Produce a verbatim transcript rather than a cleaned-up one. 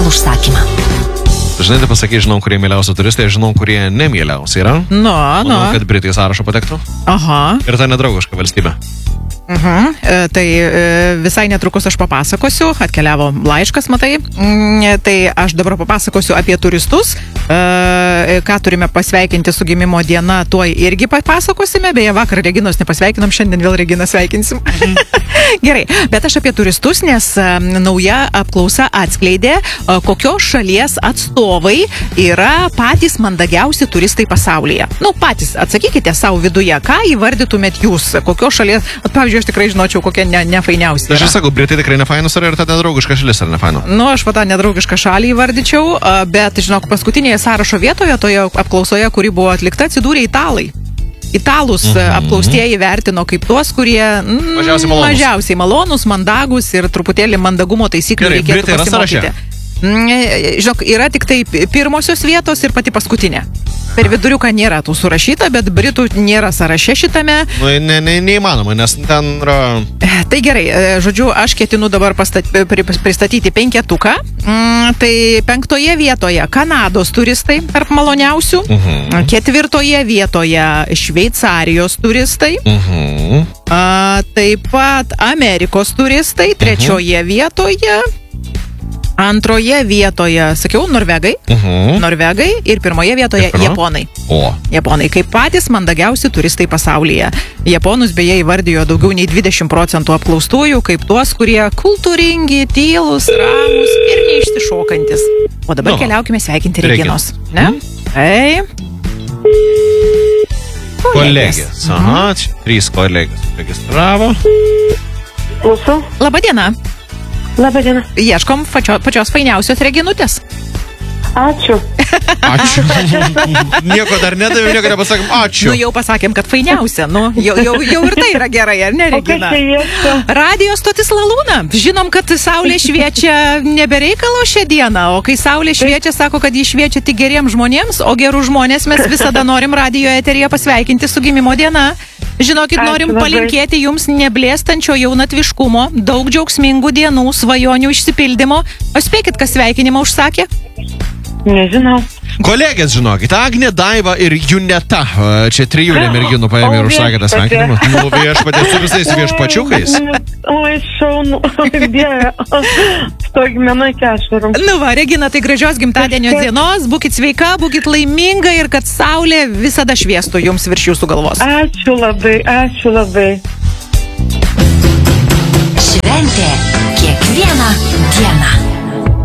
užsakymą. Žinai, tai pasakai, žinau, kurie mieliausi turistai, žinau, kurie nemieliausi yra. Nu, nu. Manau, kad Britai sąrašo patektų. Aha. Ir tai nedraugiška valstybė. Mhm. E, tai e, visai netrukus aš papasakosiu, atkeliavo laiškas, matai. Mm, tai aš dabar papasakosiu apie turistus, e, ką turime pasveikinti su gimimo diena, tuoj irgi papasakosime. Beje, vakar Reginos nepasveikinom, šiandien vėl Reginą sveikinsim. Mhm. Gerai, bet aš apie turistus, nes e, nauja apklausa atskleidė, e, kokios šalies atstovai yra patys mandagiausi turistai pasaulyje. Nu, patys atsakykite savo viduje, ką įvardytumėt jūs, kokios šalies, pavyzdžiui, aš tikrai žinočiau, kokie ne, nefainiausi. Aš sakau, Britai tikrai nefainus yra ir ta nedraugiška šalis ar nefainu? Nu, aš patą nedraugišką šalį įvardyčiau, bet, žinok, paskutinėje sąrašo vietoje, toje apklausoje, kuri buvo atlikta, atsidūrė italai. Italus mhm. apklaustieji vertino kaip tuos, kurie mm, mažiausiai malonus. mažiausiai malonus, mandagus ir truputėlį mandagumo taisyklių Gerai, reikėtų Britai yra pasimokyti. Žinok, yra tik tai pirmosios vietos ir pati paskutinė. Per viduriuką nėra tų surašyta, bet Britų nėra sąraše šitame. Nu, ne, ne, neįmanoma, nes ten yra... Tai gerai, žodžiu, aš ketinu dabar pastat, pristatyti penketuką. Mm, tai penktoje vietoje Kanados turistai tarp maloniausių. Uh-huh. Ketvirtoje vietoje Šveicarijos turistai. Uh-huh. A, taip pat Amerikos turistai. Trečioje uh-huh. vietoje... Antroje vietoje, sakiau, Norvegai, uh-huh. Norvegai ir pirmoje vietoje ir Japonai. O. Japonai kaip patys mandagiausi turistai pasaulyje. Japonus beje įvardijo daugiau nei dvidešimt procentų apklaustųjų kaip tuos, kurie kultūringi, tylus, ramus ir neišsišokantis. O dabar no. keliaukime sveikinti Reginos. Ne? Ei. Kolegės. Aha, čia trys kolegės registravo. Mūsų. Labadiena. Labadiena. Ieškom pačio, pačios fainiausios Reginutės. Ačiū. Ačiū. Nieko dar nedavėm, nieko nepasakėm. Ačiū. Nu, jau pasakėm, kad fainiausia. Nu, jau, jau, jau ir tai yra gerai, ar ne, Regina? Radio stotis Lalūna. Žinom, kad saulė šviečia nebereikalo šią dieną, o kai saulė šviečia, sako, kad jį šviečia tik geriems žmonėms, o gerų žmonės mes visada norim radio eteryje pasveikinti su gimimo diena. Žinokit, norim palinkėti jums neblėstančio jaunatviškumo, daug džiaugsmingų dienų, svajonių išsipildymo. O spėkit, kas sveikinimą užsakė? Nežinau. Kolegės, žinokit, Agnė, Daiva ir Juneta. Čia trijulė merginų paėmė ir užsakė tą sveikinimą. Nu, viešpatė su visais viešpačiukais. Oi, šaunu. Dieve. Stogmenai kešarum. Nu va, Regina, tai gražios gimtadienio dienos. Būkit sveika, būkit laiminga ir kad saulė visada šviestų jums virš jūsų galvos. Ačiū labai, ačiū labai. Šventė kiekvieną dieną.